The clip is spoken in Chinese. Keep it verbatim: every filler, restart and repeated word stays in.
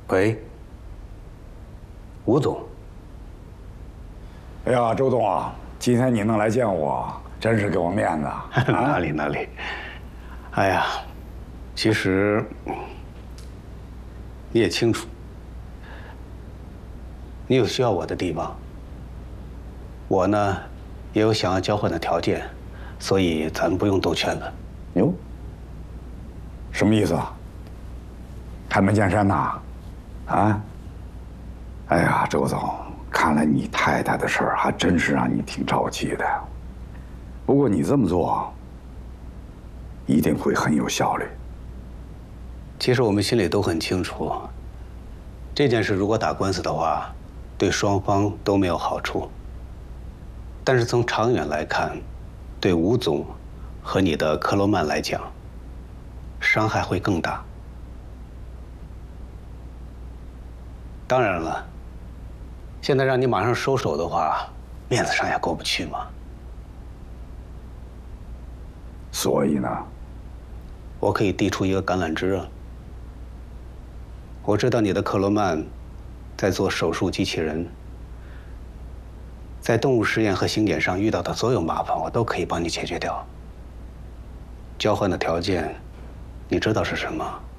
喂，吴总。 哎呀，周总啊，今天你能来见我，真是给我面子啊！ 哪里哪里。哎呀，其实你也清楚，你有需要我的地方，我呢也有想要交换的条件，所以咱们不用兜圈子。 哟，什么意思啊？开门见山呐？啊？哎呀，周总，看来你太太的事儿还真是让你挺着急的。不过你这么做，一定会很有效率。 其实我们心里都很清楚，这件事如果打官司的话，对双方都没有好处。但是从长远来看，对吴总和你的克罗曼来讲，伤害会更大。当然了，现在让你马上收手的话，面子上也过不去嘛。 所以呢， 我可以递出一个橄榄枝啊。我知道你的克罗曼在做手术机器人，在动物实验和刑检上遇到的所有麻烦，我都可以帮你解决掉。交换的条件，你知道是什么？